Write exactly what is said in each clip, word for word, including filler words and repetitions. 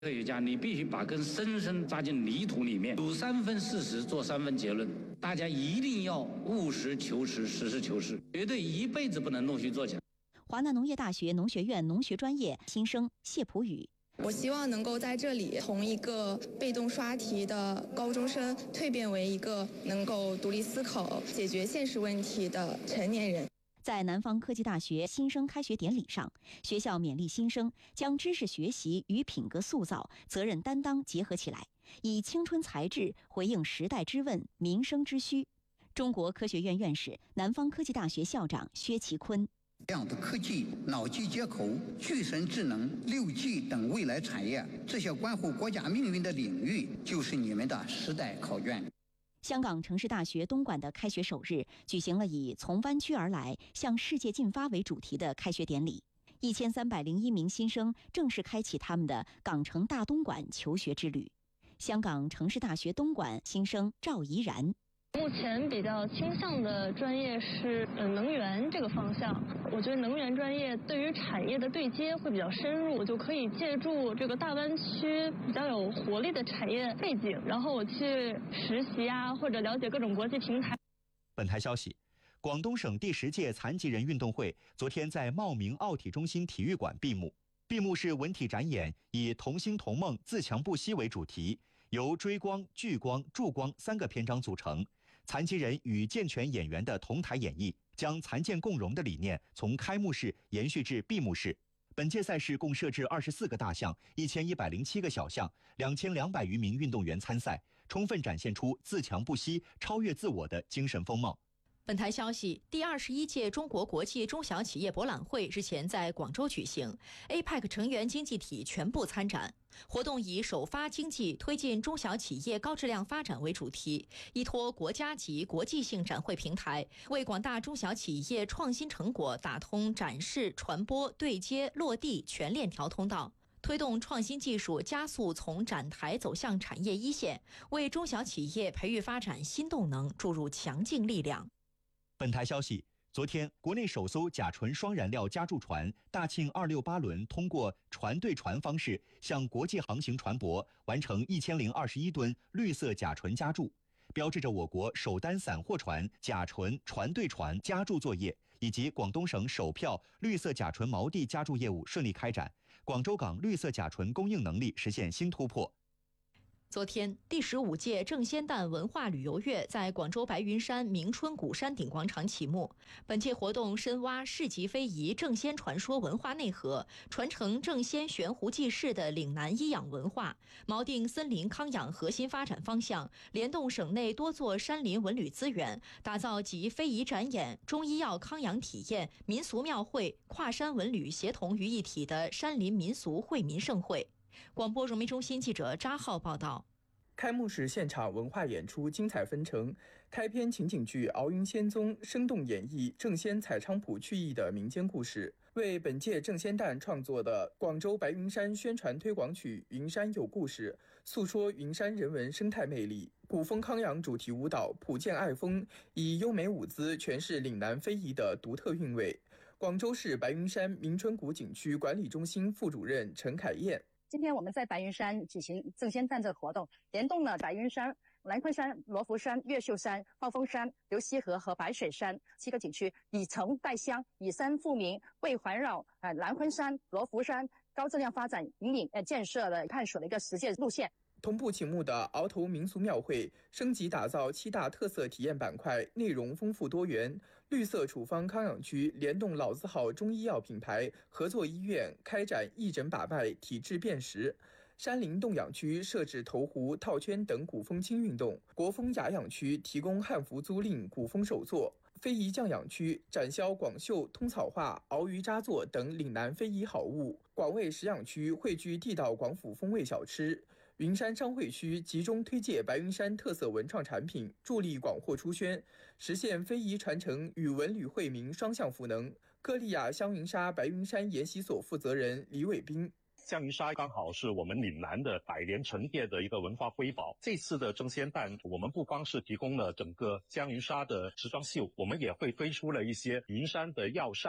科学家，你必须把根深深扎进泥土里面，有三分事实，做三分结论。大家一定要务实求实，实事求是，绝对一辈子不能弄虚作假。 华南农业大学农学院农学专业新生谢普宇。 我希望能够在这里从一个被动刷题的高中生蜕变为一个能够独立思考、解决现实问题的成年人。 在南方科技大学新生开学典礼上，学校勉励新生将知识学习与品格塑造、责任担当结合起来，以青春才智回应时代之问、民生之需。中国科学院院士、南方科技大学校长薛其坤。 这样的科技、脑机接口、具身智能、六 G 等未来产业，这些关乎国家命运的领域，就是你们的时代考卷。 香港城市大学东莞的开学首日，举行了以从湾区而来，向世界进发为主题的开学典礼。一千三百零一名新生正式开启他们的港城大东莞求学之旅。香港城市大学东莞新生赵怡然。 目前比较倾向的专业是呃能源这个方向，我觉得能源专业对于产业的对接会比较深入，我就可以借助这个大湾区比较有活力的产业背景，然后我去实习啊，或者了解各种国际平台。 本台消息，广东省第十届残疾人运动会昨天在茂名奥体中心体育馆闭幕。闭幕式文体展演以同心同梦自强不息为主题，由追光、聚光、助光三个篇章组成，残疾人与健全演员的同台演绎，将残健共融的理念从开幕式延续至闭幕式。本届赛事共设置二十四个大项、一千一百零七个小项，两千两百余名运动员参赛，充分展现出自强不息、超越自我的精神风貌。 本台消息，第二十一届中国国际中小企业博览会日前在广州举行 ，A P E C 成员经济体全部参展。活动以首发经济推进中小企业高质量发展为主题，依托国家级国际性展会平台，为广大中小企业创新成果打通展示、传播、对接、落地全链条通道，推动创新技术加速从展台走向产业一线，为中小企业培育发展新动能注入强劲力量。 本台消息，昨天，国内首艘甲醇双燃料加注船大庆二六八轮通过船对船方式向国际航行船舶完成一千零二十一吨绿色甲醇加注，标志着我国首单散货船甲醇船对船加注作业以及广东省首票绿色甲醇锚地加注业务顺利开展，广州港绿色甲醇供应能力实现新突破。 昨天，第十五届正仙诞文化旅游月在广州白云山明春谷山顶广场启幕。本届活动深挖市级非遗正仙传说文化内核，传承正仙悬壶济世的岭南医养文化，锚定森林康养核心发展方向，联动省内多座山林文旅资源，打造集非遗展演、中医药康养体验、民俗庙会、跨山文旅协同于一体的山林民俗惠民盛会。广播融媒中心记者扎浩报道。 开幕式现场文化演出精彩纷呈，开篇情景剧《敖云仙踪》生动演绎正仙采菖蒲去意的民间故事，为本届正仙诞创作的广州白云山宣传推广曲《云山有故事》诉说云山人文生态魅力。古风康养主题舞蹈普健爱风以优美舞姿诠释岭南非遗的独特韵味。广州市白云山明春谷景区管理中心副主任陈凯燕。 今天我们在白云山举行正仙诞这个活动，联动了白云山、南昆山、罗浮山、越秀山、暴风山、流溪河和白水山七个景区，以城带乡，以山富民，为环绕呃南昆山、罗浮山高质量发展引领呃建设的探索的一个实践路线。 同步启幕的鳌头民俗庙会升级打造七大特色体验板块，内容丰富多元。绿色处方康养区联动老字号中医药品牌合作医院，开展义诊把脉、体质辨识。山林洞养区设置投壶、套圈等古风轻运动。国风雅养区提供汉服租赁、古风手作。非遗匠养区展销广绣、通草画、鳌鱼扎作等岭南非遗好物。广味食养区汇聚地道广府风味小吃。云山商会区集中推介白云山特色文创产品，助力广货出宣，实现非遗传承与文旅惠民双向赋能。歌利亚香云纱白云山研习所负责人李伟斌。 香云纱刚好是我们岭南的百年沉淀的一个文化瑰宝。这次的正仙诞，我们不光是提供了整个香云纱的时装秀，我们也会推出了一些云山的药膳。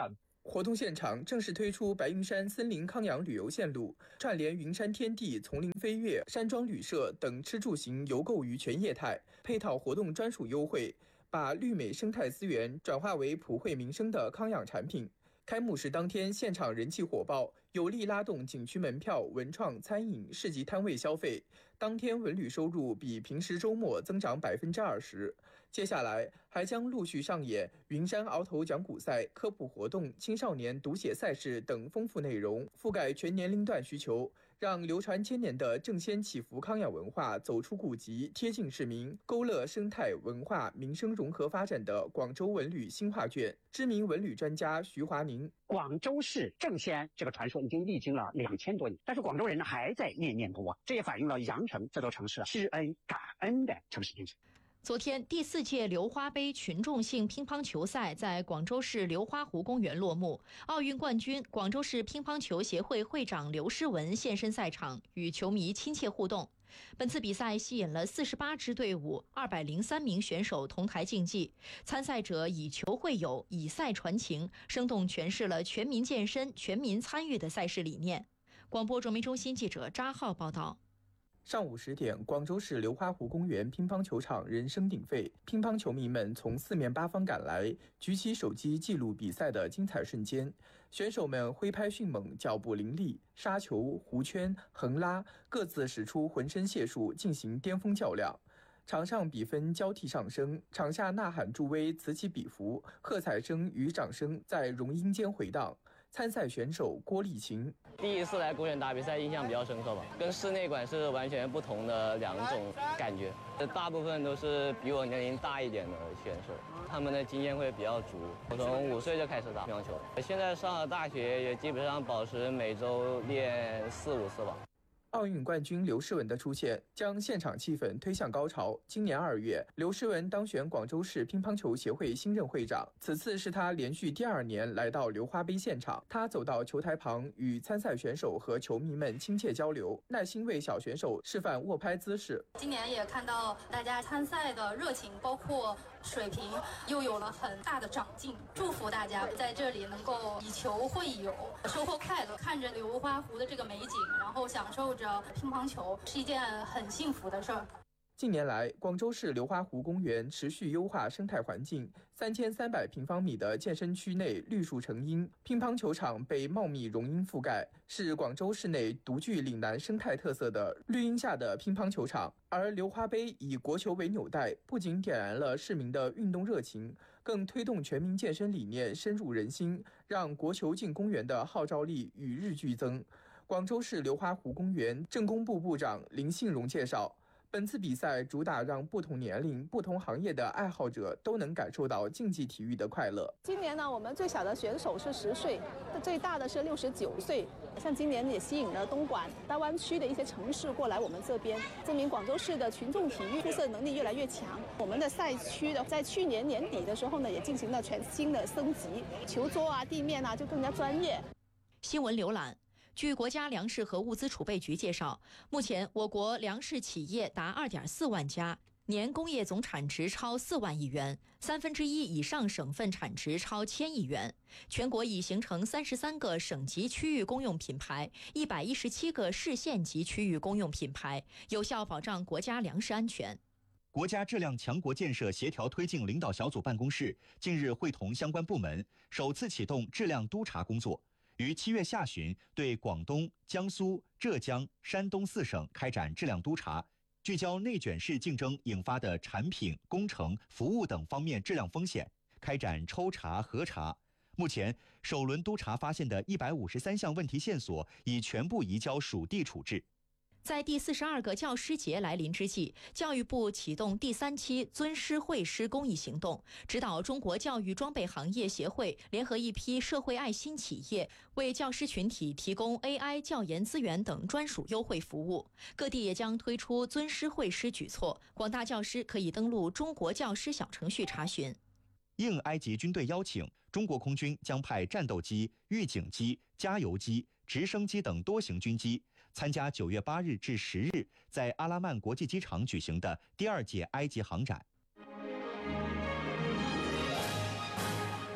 活动现场正式推出白云山森林康养旅游线路，串联云山天地、丛林飞跃、山庄旅社等吃住行游购于全业态，配套活动专属优惠，把绿美生态资源转化为普惠民生的康养产品。开幕式当天，现场人气火爆，有力拉动景区门票、文创、餐饮、市集摊位消费。当天文旅收入比平时周末增长百分之二十。接下来还将陆续上演云山鳌头讲古赛、科普活动、青少年读写赛事等丰富内容，覆盖全年龄段需求，让流传千年的正仙祈福康养文化走出古籍，贴近市民，勾勒生态文化民生融合发展的广州文旅新画卷。知名文旅专家徐华宁， 广州市正仙这个传说已经历经了两千多年，但是广州人呢还在念念不忘，这也反映了羊城这座城市知恩感恩的城市精神。 昨天，第四届流花杯群众性乒乓球赛在广州市流花湖公园落幕。奥运冠军、广州市乒乓球协会会长刘诗雯现身赛场，与球迷亲切互动。本次比赛吸引了四十八支队伍、二百零三名选手同台竞技，参赛者以球会友、以赛传情，生动诠释了全民健身、全民参与的赛事理念。广播传媒中心记者扎浩报道。 上午十点，广州市流花湖公园乒乓球场人声鼎沸，乒乓球迷们从四面八方赶来，举起手机记录比赛的精彩瞬间。选手们挥拍迅猛，脚步凌厉，杀球、弧圈、横拉，各自使出浑身解数进行巅峰较量。场上比分交替上升，场下呐喊助威，此起彼伏，喝彩声与掌声在容音间回荡。参赛选手郭丽琴， 第一次来公园打比赛，印象比较深刻吧，跟室内馆是完全不同的两种感觉。大部分都是比我年龄大一点的选手，他们的经验会比较足。我从五岁就开始打乒乓球，现在上了大学，也基本上保持每周练四五次吧。 奥运冠军刘诗雯的出现将现场气氛推向高潮。今年二月，刘诗雯当选广州市乒乓球协会新任会长，此次是她连续第二年来到流花杯现场。她走到球台旁，与参赛选手和球迷们亲切交流，耐心为小选手示范握拍姿势。 今年也看到大家参赛的热情，包括水平又有了很大的长进。祝福大家在这里能够以球会友，收获快乐，看着流花湖的这个美景，然后享受着乒乓球，是一件很幸福的事儿。 近年来，广州市流花湖公园持续优化生态环境，三千三百平方米的健身区内绿树成荫，乒乓球场被茂密榕荫覆盖，是广州市内独具岭南生态特色的绿荫下的乒乓球场。而流花杯以国球为纽带，不仅点燃了市民的运动热情，更推动全民健身理念深入人心，让国球进公园的号召力与日俱增。广州市流花湖公园政工部部长林信荣介绍，本次比赛主打让不同年龄、不同行业的爱好者都能感受到竞技体育的快乐。 今年呢，我们最小的选手是十岁，最大的是六十九岁。像今年也吸引了东莞、大湾区的一些城市过来我们这边，证明广州市的群众体育出色能力越来越强。我们的赛区的在去年年底的时候呢，也进行了全新的升级，球桌啊、地面啊就更加专业。 新闻浏览。据国家粮食和物资储备局介绍，目前我国粮食企业达 二点四万家，年工业总产值超四万亿元，三分之一以上省份产值超千亿元。全国已形成三十三个省级区域公用品牌，一百一十七个市县级区域公用品牌，有效保障国家粮食安全。 国家质量强国建设协调推进领导小组办公室近日会同相关部门，首次启动质量督查工作。于七月下旬对广东、江苏、浙江、山东四省开展质量督查，聚焦内卷式竞争引发的产品、工程、服务等方面质量风险，开展抽查核查。目前，首轮督查发现的一百五十三项问题线索已全部移交属地处置。 在第四十二个教师节来临之际，教育部启动第三期尊师惠师公益行动，指导中国教育装备行业协会联合一批社会爱心企业，为教师群体提供 A I 教研资源等专属优惠服务。各地也将推出尊师惠师举措，广大教师可以登录中国教师小程序查询。 应埃及军队邀请，中国空军将派战斗机、预警机、加油机、直升机等多型军机参加九月八日至十日在阿拉曼国际机场举行的第二届埃及航展。 广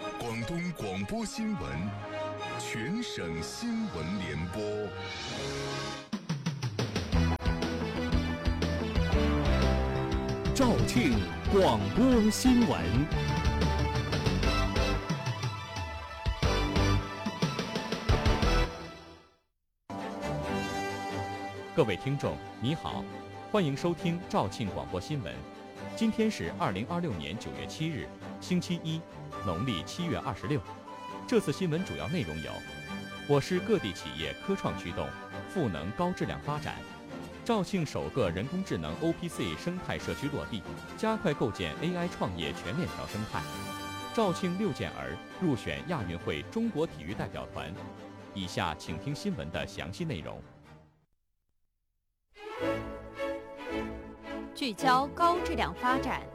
东广播新闻，全省新闻联播。 肇庆广播新闻。 各位听众，你好，欢迎收听肇庆广播新闻。今天是二零二六年九月七日，星期一，农历七月二十六。这次新闻主要内容有：我市各地企业科创驱动，赋能高质量发展；肇庆首个人工智能 O P C 生态社区落地，加快构建 A I 创业全链条生态；肇庆六健儿入选亚运会中国体育代表团。以下请听新闻的详细内容。 聚焦高质量发展。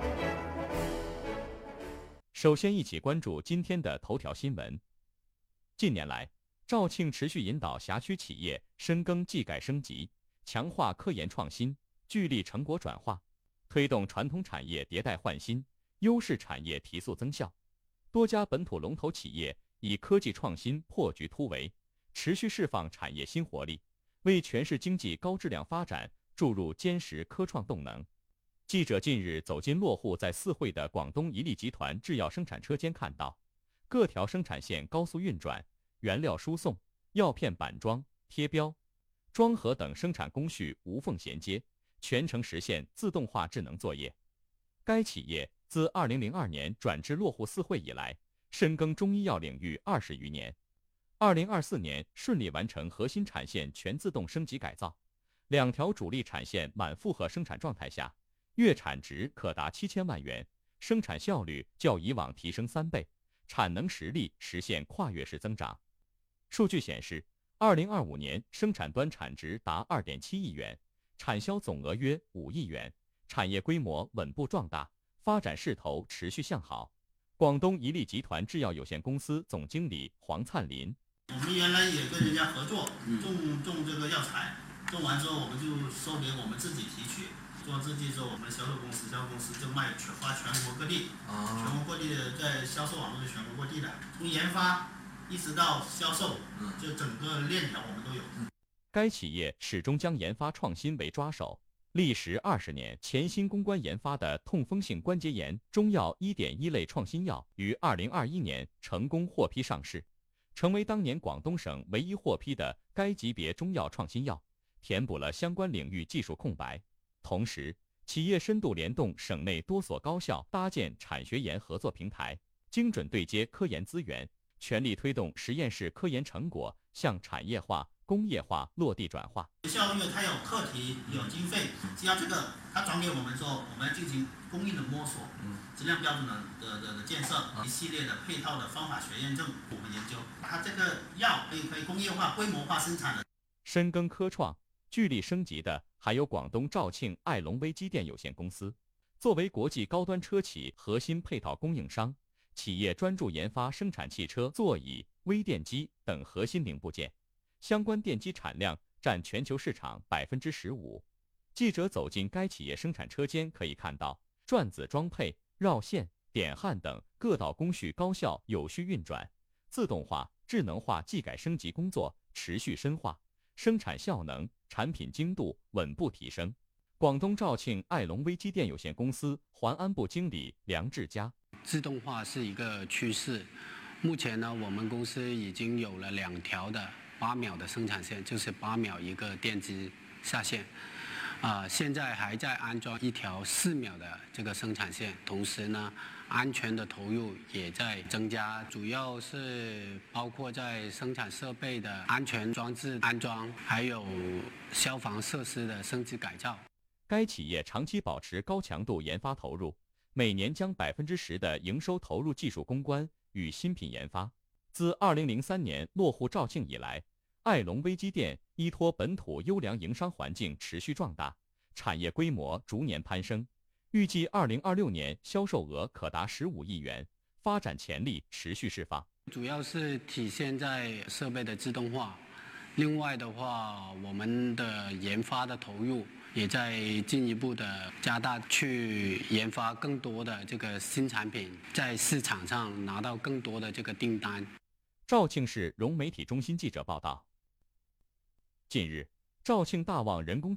首先，一起关注今天的头条新闻。近年来，肇庆持续引导辖区企业深耕技改升级，强化科研创新，聚力成果转化，推动传统产业迭代换新，优势产业提速增效。多家本土龙头企业以科技创新破局突围，持续释放产业新活力，为全市经济高质量发展注入坚实科创动能。记者近日走进落户在四惠的广东一力集团制药生产车间，看到各条生产线高速运转，原料输送、药片板装、贴标、装盒等生产工序无缝衔接，全程实现自动化智能作业。该企业自二零零二年转至落户四惠以来，深耕中医药领域二十余年。二零二四年顺利完成核心产线全自动升级改造，两条主力产线满负荷生产状态下，月产值可达七千万元，生产效率较以往提升三倍，产能实力实现跨越式增长。数据显示，二零二五年生产端产值达二点七亿元，产销总额约五亿元，产业规模稳步壮大，发展势头持续向好。广东一力集团制药有限公司总经理黄灿林： 我们原来也跟人家合作，种种这个药材，种完之后我们就收给我们自己提取。做完这季之后，我们销售公司、销售公司就卖全发全国各地，啊、全国各地的在销售网络是全国各地的，从研发一直到销售，就整个链条我们都有。 该企业始终将研发创新为抓手，历时二十年，潜心攻关研发的痛风性关节炎中药 一点一 类创新药于二零二一年成功获批上市，成为当年广东省唯一获批的该级别中药创新药，填补了相关领域技术空白。同时，企业深度联动省内多所高校，搭建产学研合作平台，精准对接科研资源，全力推动实验室科研成果向产业化、工业化落地转化。 学校因为它有课题、有经费，只要这个它转给我们之后，我们进行工艺的摸索、质量标准的的的的建设，一系列的配套的方法学验证，我们研究它这个药可以可以工业化、规模化生产的。 深耕科创、聚力升级的还有广东肇庆爱龙微机电有限公司。作为国际高端车企核心配套供应商，企业专注研发生产汽车座椅、微电机等核心零部件，相关电机产量占全球市场百分之十五。记者走进该企业生产车间，可以看到转子装配、绕线、点焊等各道工序高效有序运转，自动化、智能化技改升级工作持续深化，生产效能、产品精度稳步提升。广东肇庆爱龙微机电有限公司环安部经理梁志佳： 自动化是一个趋势，目前呢，我们公司已经有了两条的八秒的生产线，就是八秒一个电机下线。啊、呃，现在还在安装一条四秒的这个生产线，同时呢，安全的投入也在增加，主要是包括在生产设备的安全装置安装，还有消防设施的升级改造。 该企业长期保持高强度研发投入，每年将百分之十的营收投入技术攻关与新品研发。自二零零三年落户肇庆以来，爱龙微机电依托本土优良营商环境持续壮大，产业规模逐年攀升，预计二零二六年销售额可达十五亿元，发展潜力持续释放。 主要是体现在设备的自动化， 另外的话，我们的研发的投入也在进一步的加大，去研发更多的这个新产品，在市场上拿到更多的这个订单。 肇庆市融媒体中心记者报道。近日，肇庆大旺人工